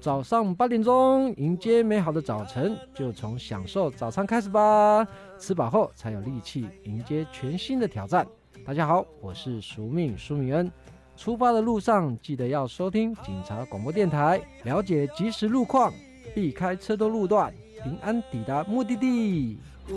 早上8点钟，迎接美好的早晨，就从享受早餐开始吧。吃饱后才有力气迎接全新的挑战。大家好，我是淑命苏明恩。出发的路上记得要收听警察广播电台，了解即时路况，避开车多路段，平安抵达目的地。